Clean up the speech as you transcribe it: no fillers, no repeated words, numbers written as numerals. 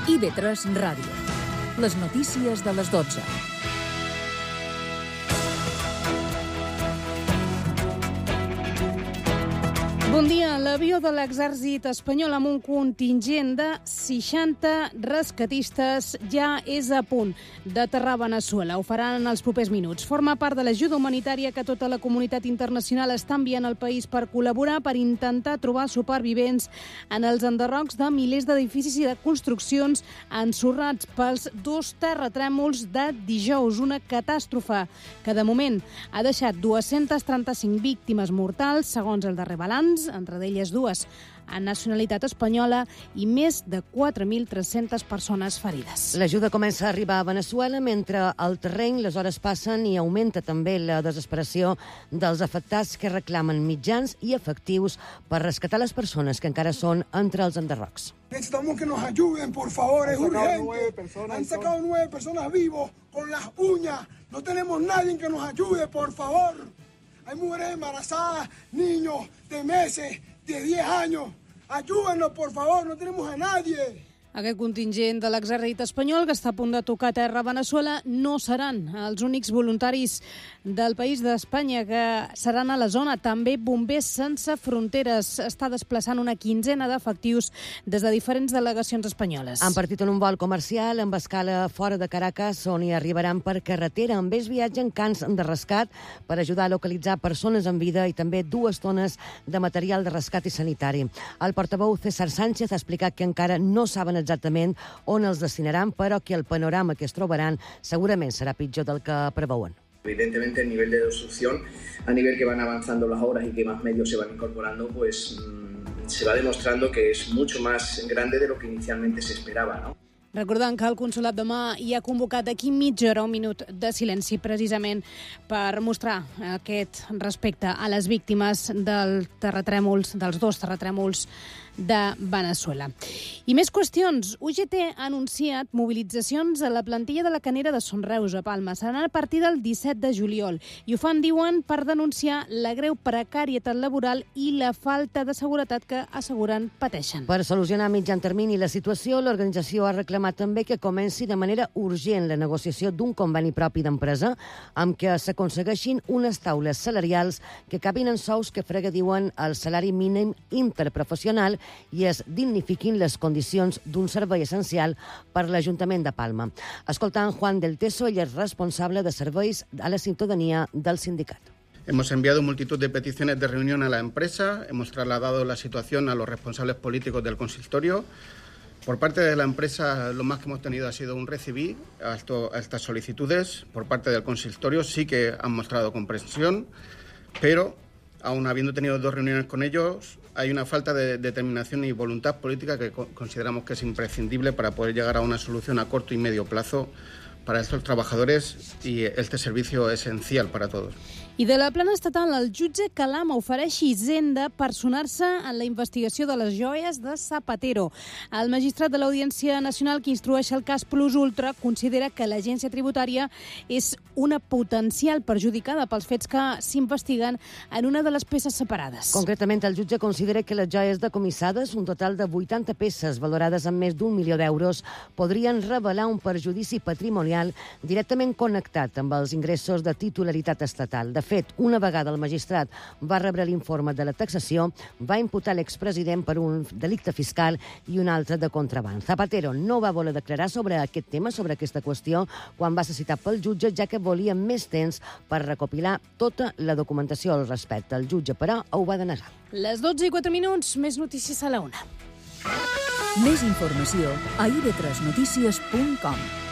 IB3 Ràdio. Les notícies de les 12. Bon dia. L'avió de l'exèrcit espanyol amb un contingent de 60 rescatistes ja és a punt d'aterrar a Veneçuela. Ho faran en els propers minuts. Forma part de l'ajuda humanitària que tota la comunitat internacional està enviant al país per col·laborar, per intentar trobar supervivents en els enderrocs de milers d'edificis i de construccions ensorrats pels 2 terratrèmols de dijous. Una catàstrofe que de moment ha deixat 235 víctimes mortals, segons el darrer balanç, entre d'elles 2 en nacionalitat espanyola i més de 4.300 persones ferides. L'ajuda comença a arribar a Veneçuela mentre al terreny les hores passen i augmenta també la desesperació dels afectats que reclamen mitjans i efectius per rescatar les persones que encara són entre els enderrocs. Necesitamos que nos ayuden, por favor, es urgente. Han sacado 9 personas vivos con las uñas. No tenemos nadie que nos ayude, por favor. Hay mujeres embarazadas, niños de meses, de 10 años. Ayúdenos, por favor, no tenemos a nadie. Aquest contingent de l'exèrcit espanyol que està a punt de tocar terra a Veneçuela no seran els únics voluntaris del país d'Espanya que seran a la zona. També Bombers Sense Fronteres està desplaçant una quinzena d'efectius des de diferents delegacions espanyoles. Han partit en un vol comercial amb escala fora de Caracas, on hi arribaran per carretera. Amb ells viatgen cans de rescat per ajudar a localitzar persones en vida i també 2 tones de material de rescat i sanitari. El portaveu César Sánchez ha explicat que encara no saben exactament on els destinaran, però que el panorama que es trobaran segurament serà pitjor del que preveuen. Evidentemente el nivel de destrucción, a nivel que van avanzando las horas y que más medios se van incorporando, pues se va demostrando que es mucho más grande de lo que inicialmente se esperaba, ¿no? Recordant que el Consolat demà hi ha convocat aquí mitja hora, un minut de silenci, precisament per mostrar aquest respecte a les víctimes dels 2 terratrèmols de Veneçuela. I més qüestions. UGT ha anunciat mobilitzacions a la plantilla de la canera de Son Reus a Palma. Seran a partir del 17 de juliol i ho fan, diuen, per denunciar la greu precarietat laboral i la falta de seguretat que asseguren pateixen. Per solucionar a mitjan termini la situació, l'organització ha reclamat també que comenci de manera urgent la negociació d'un conveni propi d'empresa amb què s'aconsegueixin unes taules salarials que acabin en sous que frega, diuen, el salari mínim interprofessional i es dignifiquin les condicions d'un servei essencial per l'Ajuntament de Palma. Escoltant Juan del Teso, ell és responsable de serveis a la ciutadania del sindicat. Hemos enviado multitud de peticiones de reunión a la empresa, hemos trasladado la situación a los responsables políticos del consistorio. Por parte de la empresa, lo más que hemos tenido ha sido un recibí a estas solicitudes. Por parte del consistorio sí que han mostrado comprensión, pero aún habiendo tenido 2 reuniones con ellos, hay una falta de determinación y voluntad política que consideramos que es imprescindible para poder llegar a una solución a corto y medio plazo para estos trabajadores y este servicio esencial para todos. I de la plana estatal, el jutge Calama ofereix Hisenda per sonar-se en la investigació de les joies de Zapatero. El magistrat de l'Audiència Nacional que instrueix el cas Plus Ultra considera que l'agència tributària és una potencial perjudicada pels fets que s'investiguen en una de les peces separades. Concretament, el jutge considera que les joies decomissades, un total de 80 peces valorades en més d'1 milió d'euros, podrien revelar un perjudici patrimonial directament connectat amb els ingressos de titularitat estatal. De fet, una vegada el magistrat va rebre l'informe de la taxació, va imputar l'expresident per un delicte fiscal i un altre de contraban. Zapatero no va voler declarar sobre aquest tema, sobre aquesta qüestió, quan va ser citat pel jutge, ja que volia més temps per recopilar tota la documentació al respecte. El jutge, però, ho va denegar. Les 12:04, més notícies a la 1. Més informació a ib3notícies.com.